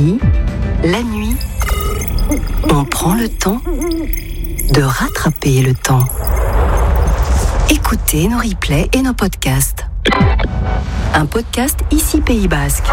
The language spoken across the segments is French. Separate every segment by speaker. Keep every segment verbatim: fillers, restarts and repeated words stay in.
Speaker 1: Ici, la nuit, on prend le temps de rattraper le temps. Écoutez nos replays et nos podcasts. Un podcast Ici Pays Basque.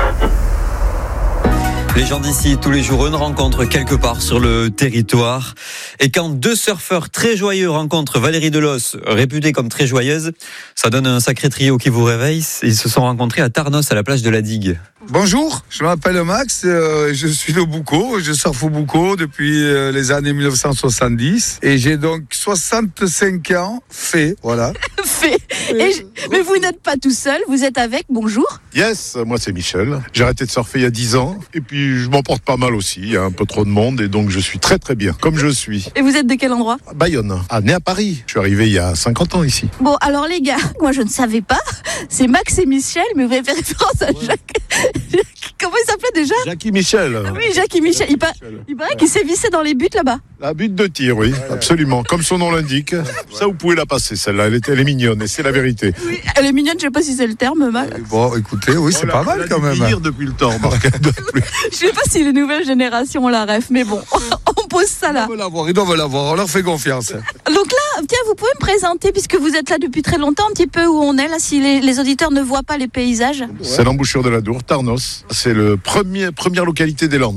Speaker 2: Les gens d'ici, tous les jours, une rencontre quelque part sur le territoire. Et quand deux surfeurs très joyeux rencontrent Valérie Delos, réputée comme très joyeuse, ça donne un sacré trio qui vous réveille. Ils se sont rencontrés à Tarnos, à la plage de la Digue.
Speaker 3: Bonjour, je m'appelle Max, euh, je suis de Boucau, je surfe au Boucau depuis euh, les années dix-neuf cent soixante-dix et j'ai donc soixante-cinq ans, fait, voilà.
Speaker 4: fait. Et je... Mais vous n'êtes pas tout seul, vous êtes avec, bonjour.
Speaker 5: Yes, moi c'est Michel, j'ai arrêté de surfer il y a dix ans et puis je m'en porte pas mal aussi, il y a un peu trop de monde et donc je suis très très bien, comme je suis.
Speaker 4: Et vous êtes de quel endroit ?
Speaker 5: Bayonne, ah, né à Paris, je suis arrivé il y a cinquante ans ici.
Speaker 4: Bon alors les gars, moi je ne savais pas, c'est Max et Michel, mais vous avez fait référence à Jacques... Comment il s'appelait déjà ?
Speaker 5: Jackie Michel.
Speaker 4: Ah oui, Jackie Michel. Il, pa... il paraît qu'il s'est vissé dans les buts là-bas.
Speaker 5: La butte de tir, oui, absolument. Comme son nom l'indique. Ça, vous pouvez la passer, celle-là. Elle est, elle est mignonne et c'est la vérité.
Speaker 4: Oui, elle est mignonne, je ne sais pas si c'est le terme, Max.
Speaker 3: Bon, écoutez, oui, c'est
Speaker 5: oh,
Speaker 3: pas mal quand même.
Speaker 5: Elle a dû depuis le temps, Marc.
Speaker 4: Je ne sais pas si les nouvelles générations ont la ref, mais bon, on pose ça là.
Speaker 3: Ils doivent l'avoir, ils doivent l'avoir, on leur fait confiance.
Speaker 4: Donc là, tiens, vous pouvez me présenter, puisque vous êtes là depuis très longtemps, un petit peu où on est, là, si les, les auditeurs ne voient pas les paysages.
Speaker 5: C'est l'embouchure de la Dour, Tarnos. C'est le premier, première localité des Landes.